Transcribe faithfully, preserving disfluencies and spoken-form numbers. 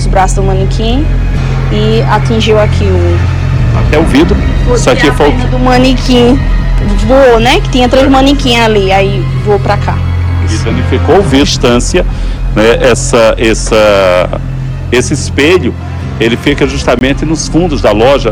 os braços do manequim e atingiu aqui o... Até o vidro. Isso aqui a foi perna do manequim voou, né? Que tinha três manequins ali, aí voou pra cá. E danificou o vidro, distância, né? Essa, essa, esse espelho, ele fica justamente nos fundos da loja.